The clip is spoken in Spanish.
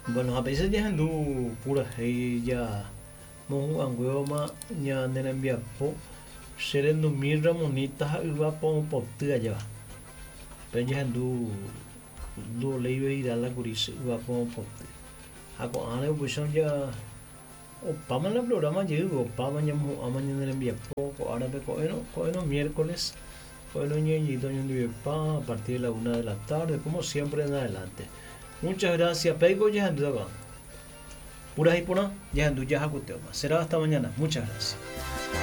Bueno, a veces ya andu pura ya mohu anguema ya nena envia po serendo mirra monita iba po potia ya. Pero ya andu do leibe ir la curis iba po potia. Ako ane pues ya o pama la programa llego pama ya mo amanya nena envia po ko árabe ko eno miércoles ko eno ñeñito ño pa a partir de la 1 de la tarde como siempre en adelante. Muchas gracias, Peigo ya andu acá. Pura y pura, ya andu ya Será hasta mañana. Muchas gracias.